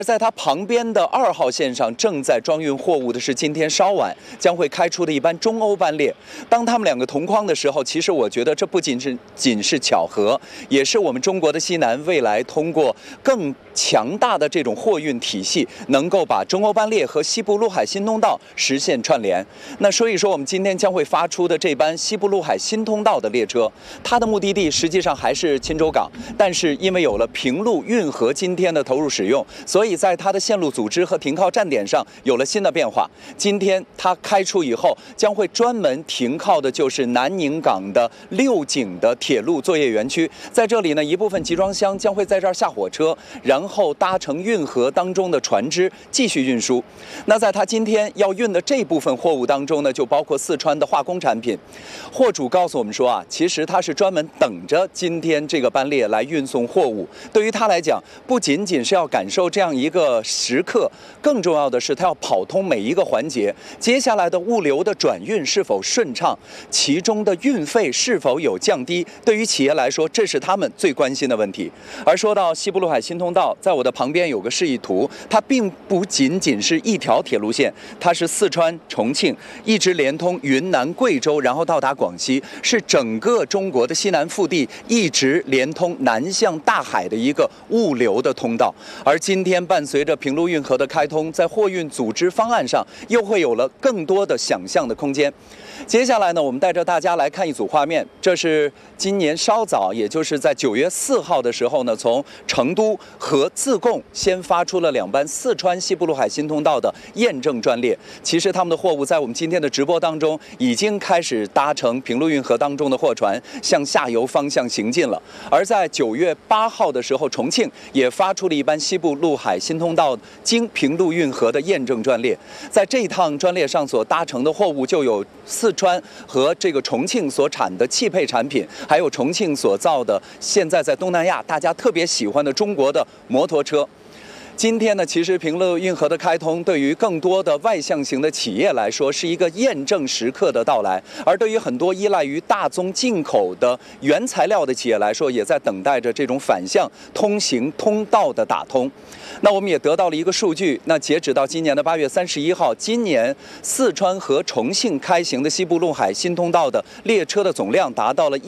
在它旁边的2号线上正在装运货物的是今天稍晚将会开出的一班中欧班列。当他们两个同框的时候，其实我觉得这不仅是巧合，也是我们中国的西南未来通过更强大的这种货运体系，能够把中欧班列和西部陆海新通道实现串联。那所以说，我们今天将会发出的这班西部陆海新通道的列车，它的目的地实际上还是钦州港，但是因为有了平陆运河今天的投入使用，所以在它的线路组织和停靠站点上有了新的变化。今天它开出以后，将会专门停靠的就是南宁港的6井的铁路作业园区。在这里呢，一部分集装箱将会在这儿下火车，然后搭乘运河当中的船只继续运输。那在它今天要运的这部分货物当中呢，就包括四川的化工产品。货主告诉我们说啊，其实他是专门等着今天这个班列来运送货物。对于他来讲，不仅仅是要感受这样一个时刻，更重要的是他要跑通每一个环节，接下来的物流的转运是否顺畅，其中的运费是否有降低，对于企业来说，这是他们最关心的问题。而说到西部陆海新通道，在我的旁边有个示意图，它并不仅仅是一条铁路线，它是四川、重庆一直连通云南、贵州，然后到达广西，是整个中国的西南腹地一直连通南向大海的一个物流的通道。而今天伴随着平陆运河的开通，在货运组织方案上又会有了更多的想象的空间。接下来呢，我们带着大家来看一组画面，这是今年稍早，也就是在9月4号的时候呢，从成都和自贡先发出了2班四川西部陆海新通道的验证专列。其实他们的货物在我们今天的直播当中已经开始搭乘平陆运河当中的货船向下游方向行进了。而在9月8号的时候，重庆也发出了一班西部陆海新通道经平陆运河的验证专列。在这一趟专列上所搭乘的货物就有四川和这个重庆所产的汽配产品，还有重庆所造的现在在东南亚大家特别喜欢的中国的摩托车。今天呢，其实平陆运河的开通对于更多的外向型的企业来说是一个验证时刻的到来，而对于很多依赖于大宗进口的原材料的企业来说，也在等待着这种反向通行通道的打通。那我们也得到了一个数据，那截止到今年的8月31号，今年四川和重庆开行的西部陆海新通道的列车的总量达到了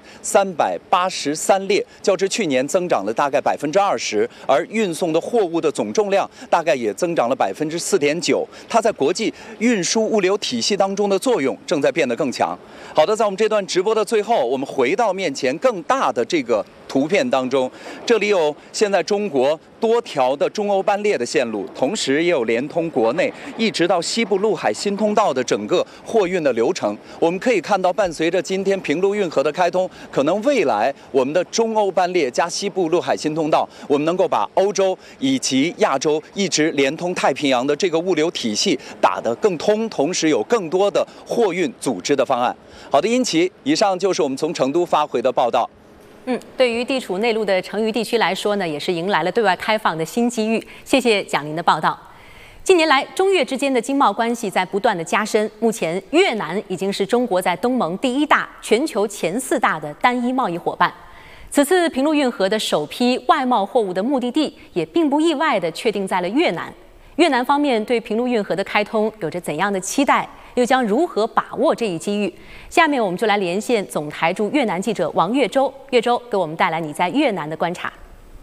1383列，较之去年增长了大概20%，而运送的货物的总重量大概也增长了4.9%，它在国际运输物流体系当中的作用正在变得更强。好的，在我们这段直播的最后，我们回到面前更大的这个图片当中，这里有现在中国多条的中欧班列的线路，同时也有连通国内一直到西部陆海新通道的整个货运的流程。我们可以看到，伴随着今天平陆运河的开通，可能未来我们的中欧班列加西部陆海新通道，我们能够把欧洲以及亚洲一直连通太平洋的这个物流体系打得更通，同时有更多的货运组织的方案。好的，殷琦，以上就是我们从成都发回的报道。 对于地处内陆的成渝地区来说呢，也是迎来了对外开放的新机遇。谢谢蒋林的报道。近年来，中越之间的经贸关系在不断的加深。目前，越南已经是中国在东盟第1大、全球前4大的单一贸易伙伴。此次平陆运河的首批外贸货物的目的地，也并不意外地确定在了越南。越南方面对平陆运河的开通有着怎样的期待？又将如何把握这一机遇？下面我们就来连线总台驻越南记者王岳洲。岳洲给我们带来你在越南的观察。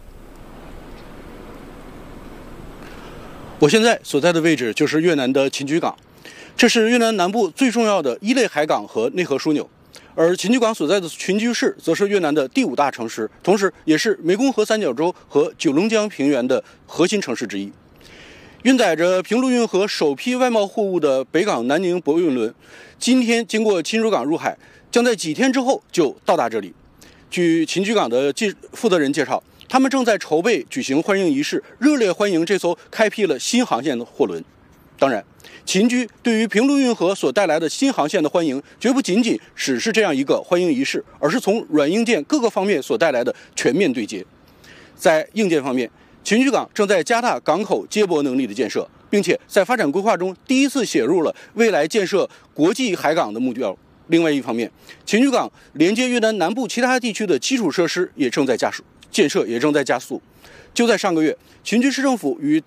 我现在所在的位置就是越南的秦居港，这是越南南部最重要的一类海港和内河枢纽。而秦居港所在的群居市则是越南的第5大城市，同时也是湄公河三角洲和九龙江平原的核心城市之一。运载着平陆运河首批外贸货物的北港南宁驳运轮，今天经过秦州港入海，将在几天之后就到达这里。据秦居港的负责人介绍，他们正在筹备举行欢迎仪式，热烈欢迎这艘开辟了新航线的货轮。当然，秦居对于平陆运河所带来的新航线的欢迎，绝不仅仅只是这样一个欢迎仪式，而是从软硬件各个方面所带来的全面对接。在硬件方面，秦居港正在加大港口接驳能力的建设，并且在发展规划中第一次写入了未来建设国际海港的目标。另外一方面，秦居港连接越南南部其他地区的基础设施也正在建设也正在加速。就在上个月，秦居市政府与